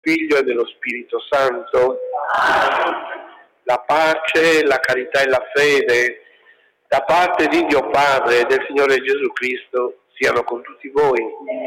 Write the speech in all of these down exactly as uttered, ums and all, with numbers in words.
Figlio e dello Spirito Santo. La pace, la carità e la fede da parte di Dio Padre e del Signore Gesù Cristo siano con tutti voi.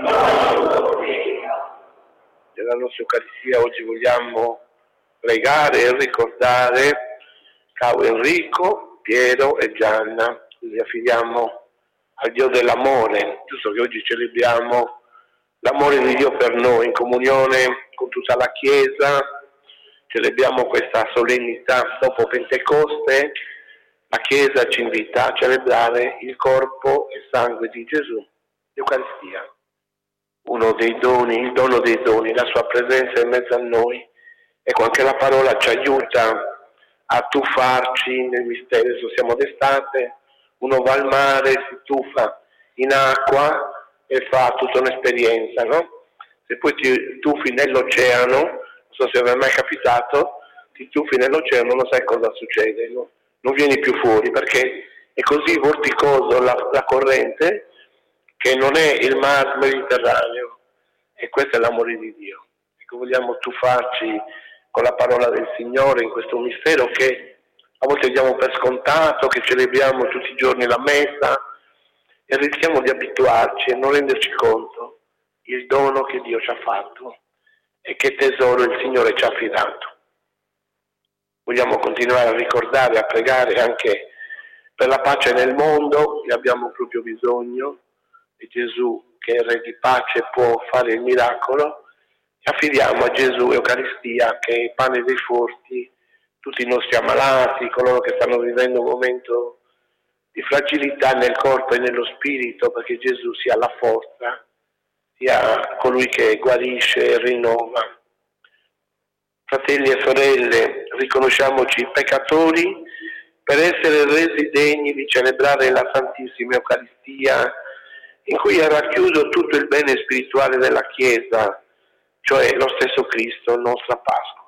Nella nostra Eucaristia oggi vogliamo pregare e ricordare Caro Enrico, Piero e Gianna. Li affidiamo al Dio dell'amore, giusto che oggi celebriamo l'amore di Dio per noi, in comunione con tutta la Chiesa. Celebriamo questa solennità dopo Pentecoste. La Chiesa ci invita a celebrare il corpo e sangue di Gesù, l'Eucaristia. Uno dei doni, il dono dei doni, la sua presenza in mezzo a noi. Ecco, anche la parola ci aiuta a tuffarci nel mistero. Adesso siamo d'estate, uno va al mare, si tuffa in acqua e fa tutta un'esperienza, no? Se poi ti tuffi nell'oceano, non so se vi è mai capitato, ti tuffi nell'oceano, non sai cosa succede, no? Non vieni più fuori perché è così vorticoso la, la corrente che non è il mar Mediterraneo, e questo è l'amore di Dio. Ecco, vogliamo tuffarci con la parola del Signore in questo mistero che a volte diamo per scontato, che celebriamo tutti i giorni la messa, e rischiamo di abituarci e non renderci conto il dono che Dio ci ha fatto e che tesoro il Signore ci ha affidato. Vogliamo continuare a ricordare, a pregare anche per la pace nel mondo, ne abbiamo proprio bisogno, e Gesù, che è Re di pace, può fare il miracolo. E affidiamo a Gesù Eucaristia, che è il pane dei forti, tutti i nostri ammalati, coloro che stanno vivendo un momento di fragilità nel corpo e nello spirito, perché Gesù sia la forza, sia colui che guarisce e rinnova. Fratelli e sorelle, riconosciamoci peccatori per essere resi degni di celebrare la Santissima Eucaristia, in cui è racchiuso tutto il bene spirituale della Chiesa, cioè lo stesso Cristo, nostra Pasqua.